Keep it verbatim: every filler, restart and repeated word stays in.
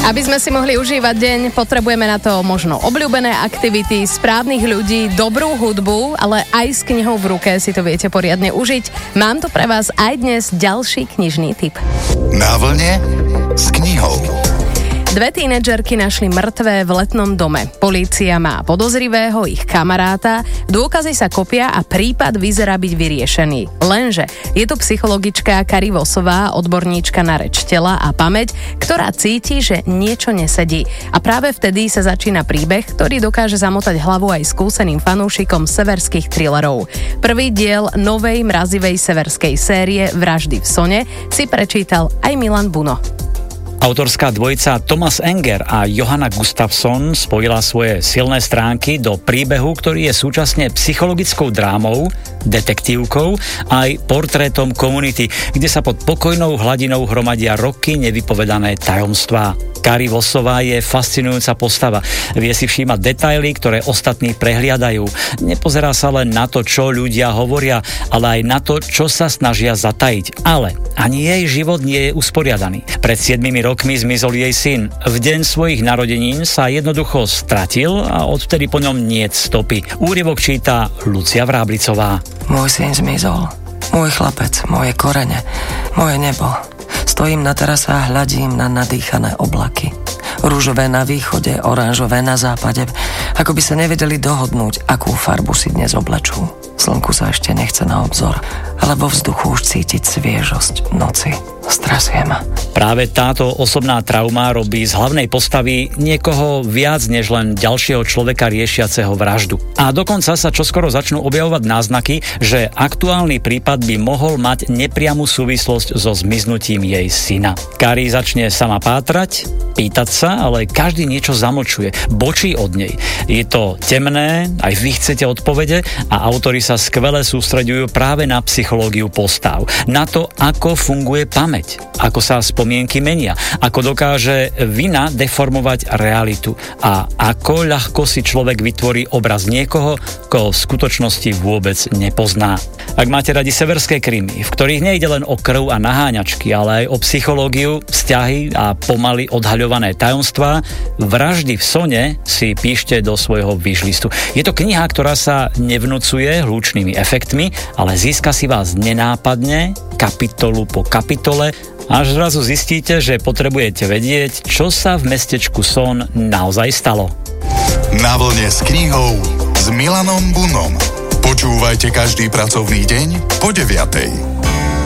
Aby sme si mohli užívať deň, potrebujeme na to možno obľúbené aktivity, správnych ľudí, dobrú hudbu, ale aj s knihou v ruke si to viete poriadne užiť. Mám tu pre vás aj dnes ďalší knižný tip. Na vlne s knihou. Dve tínedžerky našli mŕtvé v letnom dome. Polícia má podozrivého, ich kamaráta, dôkazy sa kopia a prípad vyzerá byť vyriešený. Lenže je tu psychologička Kari Vosová, odborníčka na reč tela a pamäť, ktorá cíti, že niečo nesedí. A práve vtedy sa začína príbeh, ktorý dokáže zamotať hlavu aj skúseným fanúšikom severských thrillerov. Prvý diel novej mrazivej severskej série Vraždy v Sone si prečítal aj Milan Buno. Autorská dvojica Thomas Enger a Johanna Gustafsson spojila svoje silné stránky do príbehu, ktorý je súčasne psychologickou drámou, detektívkou aj portrétom komunity, kde sa pod pokojnou hladinou hromadia roky nevypovedané tajomstvá. Kari Vosová je fascinujúca postava. Vie si všímať detaily, ktoré ostatní prehliadajú. Nepozerá sa len na to, čo ľudia hovoria, ale aj na to, čo sa snažia zatajiť. Ale ani jej život nie je usporiadaný. Pred siedmimi rokmi zmizol jej syn. V deň svojich narodenín sa jednoducho stratil a odvtedy po ňom niet stopy. Úryvok číta Lucia Vráblicová. Môj syn zmizol. Môj chlapec, moje korene, moje nebo. Stojím na terase a hľadím na nadýchané oblaky. Rúžové na východe, oranžové na západe. Ako by sa nevedeli dohodnúť, akú farbu si dnes oblečú. Slnku sa ešte nechce na obzor, ale vo vzduchu už cítiť sviežosť noci. Strasie ma. Práve táto osobná trauma robí z hlavnej postavy niekoho viac než len ďalšieho človeka riešiaceho vraždu. A dokonca sa čoskoro začnú objavovať náznaky, že aktuálny prípad by mohol mať nepriamu súvislosť so zmiznutím jej syna. Kari začne sama pátrať, pýtať sa, ale každý niečo zamlčuje, bočí od nej. Je to temné, aj vy chcete odpovede a autori sa skvele sústreďujú práve na psychológiu postav, na to, ako funguje pamäť, ako sa spomienky menia, ako dokáže vina deformovať realitu a ako ľahko si človek vytvorí obraz niekoho, koho v skutočnosti vôbec nepozná. Ak máte radi severské krimi, v ktorých nejde len o krv a naháňačky, ale aj o psychológiu, vzťahy a pomaly odhaľované tajomstvá, Vraždy v Sone si píšte do svojho wishlistu. Je to kniha, ktorá sa nevnúcuje hlučnými efektmi, ale získa si vás nenápadne, kapitolu po kapitole, až zrazu zistíte, že potrebujete vedieť, čo sa v mestečku Son naozaj stalo. Na vlne s knihou s Milanom Bunom. Počúvajte každý pracovný deň po deviatej.